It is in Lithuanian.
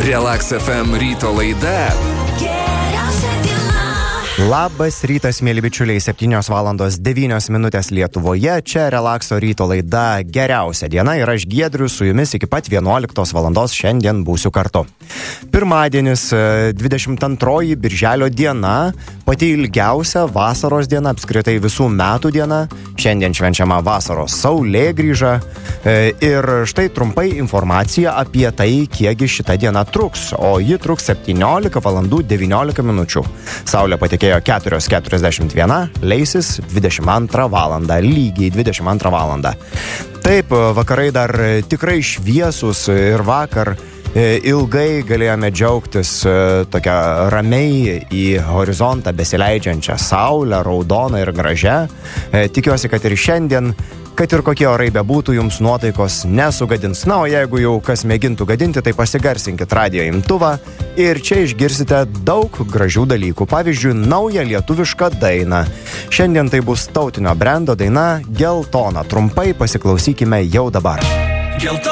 Relax FM ryto laida. Labas rytas, mėly bičiuliai, 7:09 Lietuvoje, čia Relaxo ryto laida Geriausia diena ir aš Giedrius su jumis iki pat 11 valandos šiandien būsiu kartu. Pirmadienis, 22 birželio diena, pati ilgiausia vasaros diena, apskritai visų metų diena, šiandien švenčiama vasaros saulėgrįža ir štai trumpai informacija apie tai, kiekgi šita diena truks, o ji truks 17 valandų 19 minučių. Saulė patekėjo 4:41, leisis 22 valandą, lygiai 22 valandą. Taip, vakarai dar tikrai šviesus ir vakar ilgai galėjome džiaugtis tokia ramiai į horizontą besileidžiančią saulę, raudoną ir gražią. Tikiuosi, kad ir šiandien, kad ir kokie orai bebūtų, jums nuotaikos nesugadins. Na, o jeigu jau kas mėgintų gadinti, tai pasigarsinkit radijo imtuvą ir čia išgirsite daug gražių dalykų. Pavyzdžiui, naują lietuvišką dainą. Šiandien tai bus tautinio brendo daina Geltona. Trumpai pasiklausykime jau dabar.